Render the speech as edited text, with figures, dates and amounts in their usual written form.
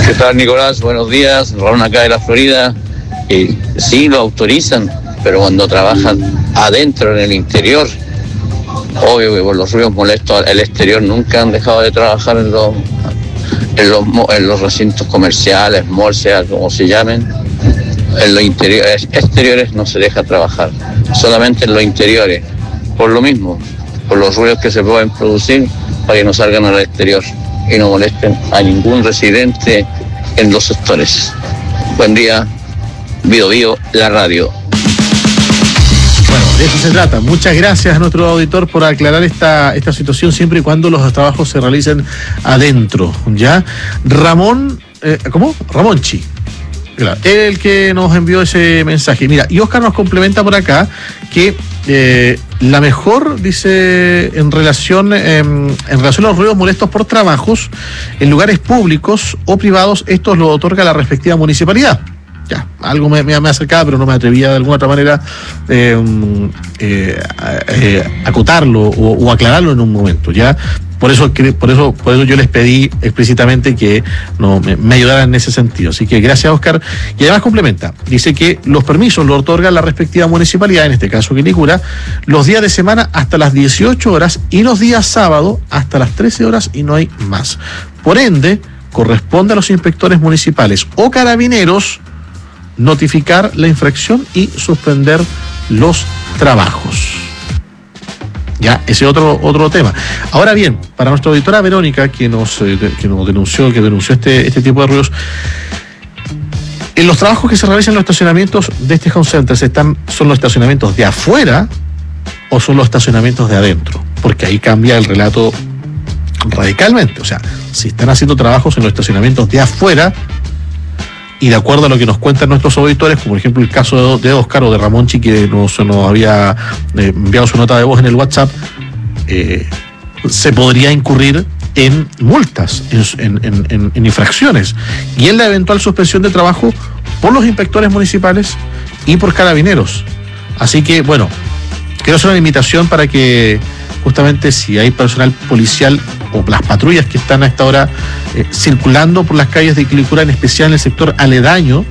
¿Qué tal, Nicolás? Buenos días. Raúl acá de la Florida. Sí, lo autorizan, pero cuando trabajan adentro, en el interior, obvio que por los ruidos molestos al exterior nunca han dejado de trabajar en los recintos comerciales, malls, sea como se llamen. En los exteriores no se deja trabajar, solamente en los interiores, por lo mismo, por los ruidos que se pueden producir, para que no salgan al exterior y no molesten a ningún residente en los sectores. Buen día, Vido Vido, la radio. Bueno, de eso se trata. Muchas gracias a nuestro auditor por aclarar esta situación siempre y cuando los trabajos se realicen adentro, ¿ya? Ramonchi. Claro, el que nos envió ese mensaje. Mira, y Oscar nos complementa por acá que la mejor, dice, en relación a los ruidos molestos por trabajos en lugares públicos o privados, estos lo otorga la respectiva municipalidad. Ya, algo me acercaba, pero no me atrevía de alguna otra manera acotarlo o aclararlo en un momento, ¿ya? Por eso yo les pedí explícitamente que me ayudaran en ese sentido. Así que gracias, Oscar. Y además complementa, dice que los permisos los otorga la respectiva municipalidad, en este caso Quilicura, los días de semana hasta las 18 horas y los días sábado hasta las 13 horas y no hay más. Por ende, corresponde a los inspectores municipales o carabineros notificar la infracción y suspender los trabajos. Ya, ese otro tema. Ahora bien, para nuestra auditora Verónica, que nos denunció este tipo de ruidos, en los trabajos que se realizan en los estacionamientos de este home center, ¿son los estacionamientos de afuera o son los estacionamientos de adentro? Porque ahí cambia el relato radicalmente. O sea, si están haciendo trabajos en los estacionamientos de afuera, y de acuerdo a lo que nos cuentan nuestros auditores, como por ejemplo el caso de Oscar o de Ramonchi, que nos había enviado su nota de voz en el WhatsApp, se podría incurrir en multas, en infracciones, y en la eventual suspensión de trabajo por los inspectores municipales y por carabineros. Así que, bueno, quiero hacer una invitación para que justamente si hay personal policial o las patrullas que están a esta hora circulando por las calles de Quilicura, en especial en el sector aledaño